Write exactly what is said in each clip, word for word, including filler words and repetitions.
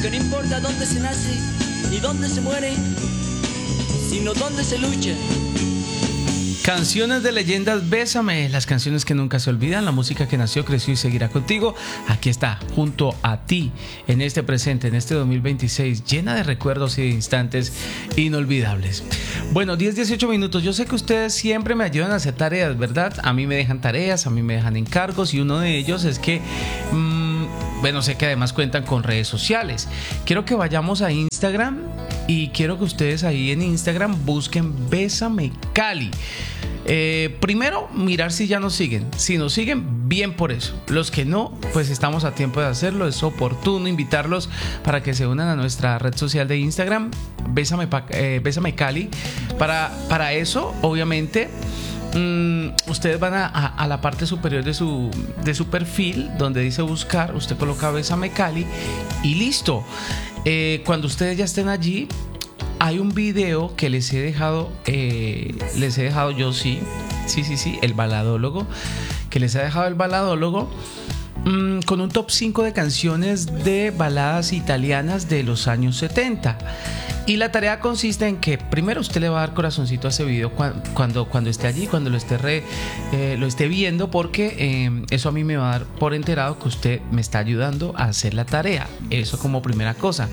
Porque no importa dónde se nace ni dónde se muere, sino dónde se lucha. Canciones de leyendas, Bésame, las canciones que nunca se olvidan, la música que nació, creció y seguirá contigo. Aquí está, junto a ti, en este presente, en este dos mil veintiséis, llena de recuerdos y de instantes inolvidables. Bueno, diez, dieciocho minutos. Yo sé que ustedes siempre me ayudan a hacer tareas, ¿verdad? A mí me dejan tareas, a mí me dejan encargos, y uno de ellos es que... Mmm, bueno, sé que además cuentan con redes sociales. Quiero que vayamos a Instagram y quiero que ustedes ahí en Instagram busquen Bésame Cali. Eh, primero, mirar si ya nos siguen. Si nos siguen, bien por eso. Los que no, pues estamos a tiempo de hacerlo. Es oportuno invitarlos para que se unan a nuestra red social de Instagram, Bésame, eh, Bésame Cali. Para, para eso, obviamente, mmm, ustedes van a, a, a la parte superior de su, de su perfil, donde dice buscar. Usted coloca Bésame Cali y listo. Eh, cuando ustedes ya estén allí, hay un video que les he dejado, eh, les he dejado yo, sí, sí, sí, sí, el baladólogo, que les ha dejado el baladólogo mmm, con un top cinco de canciones de baladas italianas de los años setenta. Y la tarea consiste en que primero usted le va a dar corazoncito a ese video cuando, cuando, cuando esté allí, cuando lo esté, re, eh, lo esté viendo, porque eh, eso a mí me va a dar por enterado que usted me está ayudando a hacer la tarea. Eso como primera cosa.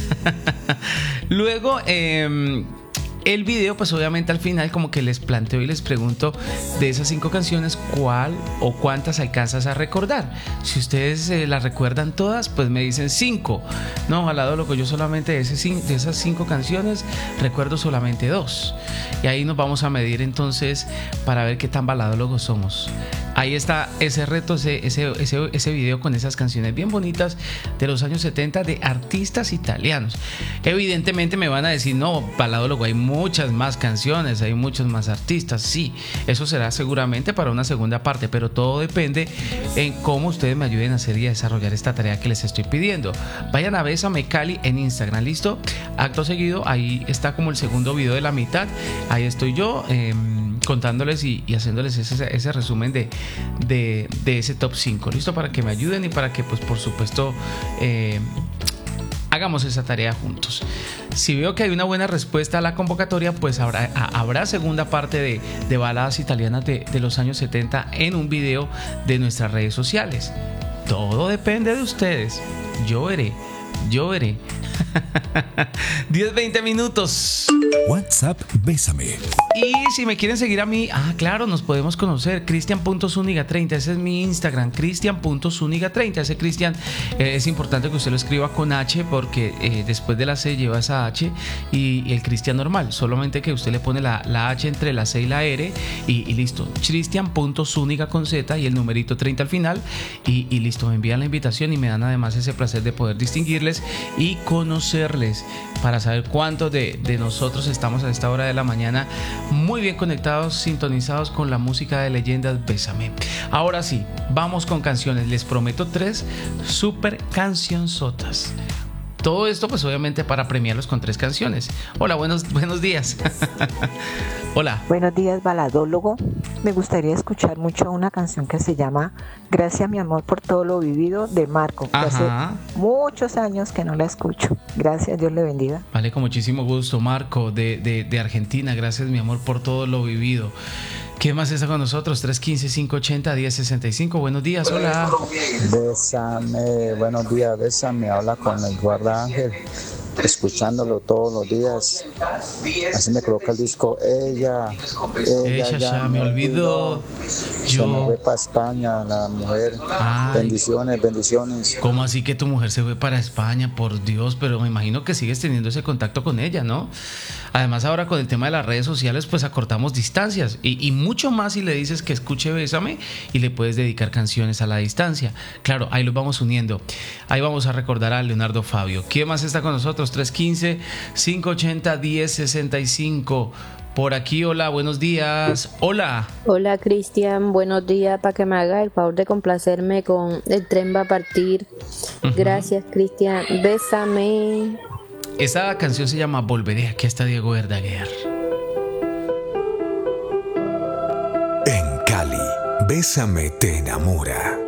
Luego, eh, el video, pues obviamente al final como que les planteo y les pregunto de esas cinco canciones cuál o cuántas alcanzas a recordar. Si ustedes eh, las recuerdan todas, pues me dicen cinco. No, ojalá loco, yo solamente de, ese, de esas cinco canciones recuerdo solamente dos. Y ahí nos vamos a medir entonces para ver qué tan baladólogos somos. Ahí está ese reto, ese, ese, ese, ese video con esas canciones bien bonitas de los años setenta de artistas italianos. Evidentemente me van a decir, no, baladólogo, hay muchas más canciones, hay muchos más artistas. Sí, eso será seguramente para una segunda parte, pero todo depende en cómo ustedes me ayuden a hacer y a desarrollar esta tarea que les estoy pidiendo. Vayan a Bésame Cali en Instagram, ¿listo? Acto seguido, ahí está como el segundo video de la mitad. Ahí estoy yo, eh, contándoles y, y haciéndoles ese, ese resumen de, de, de ese top cinco, listo, para que me ayuden y para que pues por supuesto eh, hagamos esa tarea juntos. Si veo que hay una buena respuesta a la convocatoria, pues habrá, habrá segunda parte de, de baladas italianas de, de los años setenta en un video de nuestras redes sociales. Todo depende de ustedes. Yo veré, yo veré. diez, veinte minutos. WhatsApp Bésame. Y si me quieren seguir a mí, ah, claro, nos podemos conocer. Cristian punto zúñiga treinta, ese es mi Instagram. Cristian punto zúñiga treinta. Ese Cristian eh, es importante que usted lo escriba con H, porque eh, después de la C lleva esa H y, y el Cristian normal. Solamente que usted le pone la, la H entre la C y la R y, y listo. Cristian punto zúñiga con Z y el numerito treinta al final. Y, y listo, me envían la invitación y me dan además ese placer de poder distinguirles y conocerles para saber cuántos de, de nosotros estamos a esta hora de la mañana muy bien conectados, sintonizados con la música de leyendas Bésame. Ahora sí, vamos con canciones. Les prometo tres super cancionzotas. Todo esto pues obviamente para premiarlos con tres canciones. Hola, buenos, buenos días. Hola. Buenos días, baladólogo. Me gustaría escuchar mucho una canción que se llama Gracias mi amor por todo lo vivido, de Marco. Hace muchos años que no la escucho. Gracias, Dios le bendiga. Vale, con muchísimo gusto, Marco de, de, de Argentina. Gracias mi amor por todo lo vivido. ¿Quién más está con nosotros? tres uno cinco, cinco ocho cero, uno cero seis cinco. Buenos días, hola. Bésame, buenos días, Bésame. Habla con el guarda Ángel, escuchándolo todos los días. Así me coloca el disco Ella. Ella, ella ya, ya me olvidó. Yo. Se me fue para España, la mujer. Ay, bendiciones, bendiciones. ¿Cómo así que tu mujer se fue para España? Por Dios, pero me imagino que sigues teniendo ese contacto con ella, ¿no? Además ahora con el tema de las redes sociales pues acortamos distancias y, y mucho más si le dices que escuche Bésame y le puedes dedicar canciones a la distancia. Claro, ahí los vamos uniendo. Ahí vamos a recordar a Leonardo Fabio. ¿Quién más está con nosotros? tres uno cinco, cinco ocho cero, uno cero seis cinco. Por aquí, hola, buenos días. Hola. Hola, Cristian, buenos días. Para que me haga el favor de complacerme con El tren va a partir. Uh-huh. Gracias, Cristian. Bésame. Esta canción se llama Volveré. Aquí está Diego Verdaguer. En Cali, Bésame te enamora.